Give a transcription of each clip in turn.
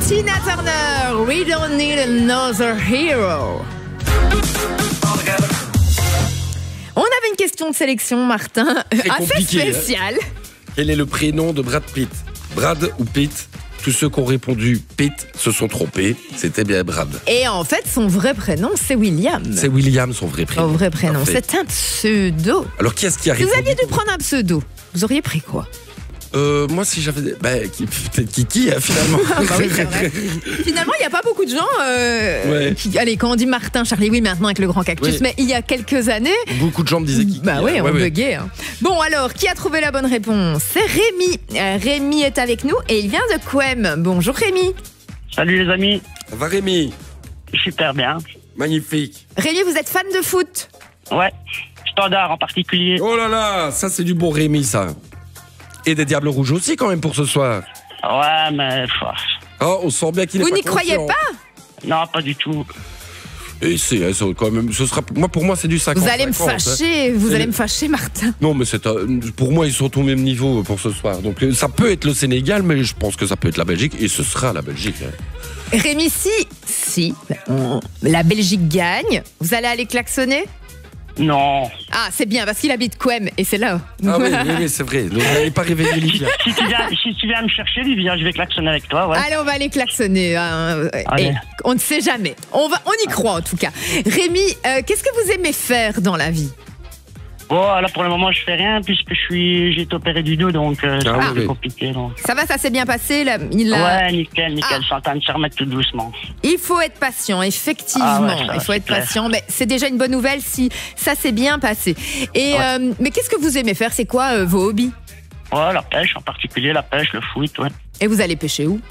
Tina Turner, We Don't Need Another Hero. On avait une question de sélection, Martin, assez spéciale. Quel est le prénom de Brad Pitt? Brad ou Pitt? Tous ceux qui ont répondu Pitt se sont trompés. C'était bien Brad. Et en fait, son vrai prénom, c'est William. C'est William, son vrai prénom. Son vrai prénom, Parfait. c'est un pseudo. Alors, qui est-ce qui a Si répondu? vous aviez dû prendre un pseudo, vous auriez pris quoi? Moi, si j'avais... peut-être Kiki, hein, finalement. Ah bah oui, c'est vrai. Finalement, il n'y a pas beaucoup de gens qui... Allez, quand on dit Martin, Charlie, oui, maintenant avec le grand cactus, Oui. mais il y a quelques années... Beaucoup de gens me disaient Kiki. Bah oui, hein. on buguait. Hein. Bon, alors, qui a trouvé la bonne réponse? C'est Rémi. Rémi est avec nous et il vient de Couem. Bonjour Rémi. Salut les amis, Ça va, Rémi? super bien. Magnifique. Rémi, vous êtes fan de foot? Ouais, Standard en particulier. Oh là là, ça c'est du bon Rémi, ça. Et des Diables Rouges aussi, quand même, pour ce soir. Ouais, mais... Oh, on sent bien qu'il est Vous pas n'y croyez confiant. Non, pas du tout. Et c'est quand même... Pour moi, c'est du 50. Vous allez me fâcher, allez me fâcher, Martin. Non, mais pour moi, ils sont au même niveau pour ce soir. Donc, ça peut être le Sénégal, mais je pense que ça peut être la Belgique, et ce sera la Belgique. Hein. Rémi, si la Belgique gagne, vous allez aller klaxonner? Non. Ah, c'est bien, parce qu'il habite Couem, et c'est là. Ah oui, c'est vrai. Donc, vous n'avez pas réveillé Livia. Si tu viens me chercher, Livia, je vais klaxonner avec toi, ouais. Allez, on va aller klaxonner. Hein. Allez. Et on ne sait jamais. On y croit, en tout cas. Rémi, qu'est-ce que vous aimez faire dans la vie? Bon, là, pour le moment, je fais rien, puisque j'ai été opéré du dos, donc c'est un peu oui. compliqué, donc. Ça va, ça s'est bien passé là, Ouais, nickel, je suis en train de se remettre tout doucement. Il faut être patient, effectivement. Ah ouais, ça, il faut c'est être clair. patient. Mais c'est déjà une bonne nouvelle si ça s'est bien passé. Et mais qu'est-ce que vous aimez faire? C'est quoi vos hobbies? Ouais, la pêche en particulier, la pêche, le foot, ouais. Et vous allez pêcher où?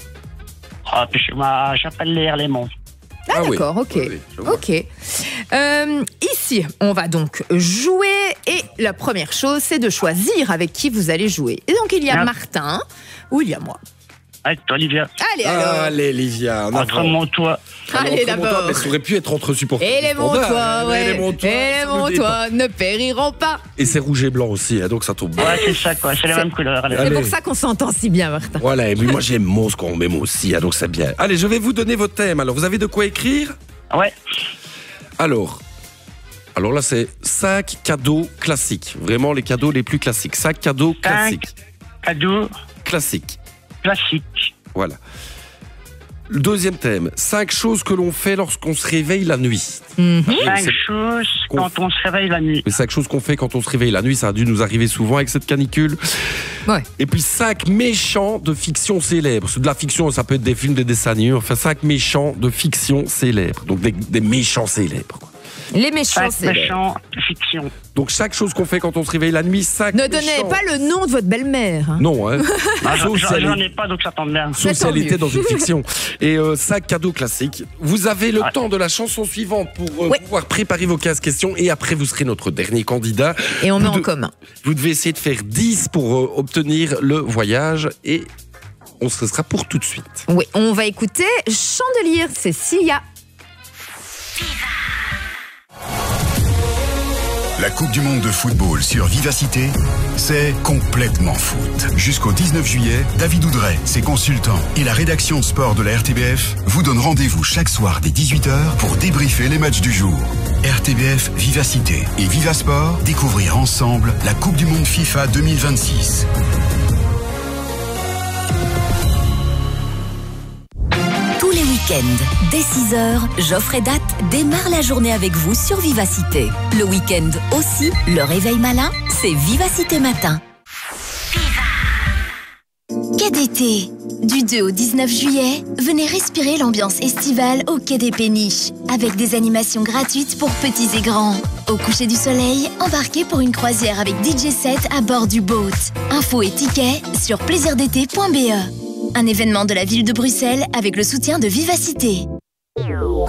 Ah, pêche, j'appelle les Herlémont. Ah, oui. d'accord, ok. Oui, je vois. Ok. Ici, on va donc jouer. Et la première chose, c'est de choisir avec qui vous allez jouer. Et donc, il y a Ah. Martin ou il y a moi. Avec toi, Livia. Allez, alors. Allez, Livia. Entre mon toit. Allez, d'abord. Mais ça aurait pu être entre supporters. Et les montois, ouais. Et les montois, Et les ça nous dit pas. montois ne périront pas. Et c'est rouge et blanc aussi, hein, donc ça tombe bien. Ouais, c'est ça, quoi. C'est la même couleur. Allez. C'est Allez. pour ça qu'on s'entend si bien, Martin. Voilà, et puis moi j'aime mon ce qu'on met moi aussi, hein, donc c'est bien. Allez, je vais vous donner votre thème. Alors, vous avez de quoi écrire? Ouais. Alors là, c'est 5 cadeaux classiques. Vraiment les cadeaux les plus classiques. 5 cadeaux classiques. Cadeau Classiques. classique. Voilà. Le deuxième thème, 5 choses que l'on fait lorsqu'on se réveille la nuit. 5 choses quand on se réveille la nuit. Les 5 choses qu'on fait quand on se réveille la nuit, ça a dû nous arriver souvent avec cette canicule. Ouais. Et puis 5 méchants de fiction célèbres. De la fiction, ça peut être des films, des dessins animés. Enfin, 5 méchants de fiction célèbres. Donc des méchants célèbres, quoi. Les méchants, 5 c'est... méchants fiction. Donc chaque chose qu'on fait quand on se réveille la nuit, 5 Ne donnez pas le nom de votre belle-mère. Hein. Non, hein. Ah, Sauf si elle j'en est- ai pas, donc ça tombe bien. Sauf si tant elle était mieux. dans une fiction. Et 5 cadeaux classiques. Vous avez le Ouais. temps de la chanson suivante pour Ouais. pouvoir préparer vos 15 questions. Et après, vous serez notre dernier candidat. Et on met Vous en de- commun. Vous devez essayer de faire 10 pour obtenir le voyage. Et on se sera pour tout de suite. Oui, on va écouter Chandelier, c'est Sia. La Coupe du Monde de football sur Vivacité, c'est complètement foot. Jusqu'au 19 juillet, David Oudret, ses consultants et la rédaction de sport de la RTBF vous donnent rendez-vous chaque soir dès 18h pour débriefer les matchs du jour. RTBF Vivacité et Vivasport, découvrir ensemble la Coupe du Monde FIFA 2026. Tous les week-ends, dès 6h, Geoffre et Dat démarre la journée avec vous sur Vivacité. Le week-end aussi, le réveil malin, c'est Vivacité Matin. Quai d'été. Du 2 au 19 juillet, venez respirer l'ambiance estivale au Quai des Péniches, avec des animations gratuites pour petits et grands. Au coucher du soleil, embarquez pour une croisière avec DJ set à bord du boat. Infos et tickets sur plaisirdété.be. Un événement de la ville de Bruxelles avec le soutien de Vivacité.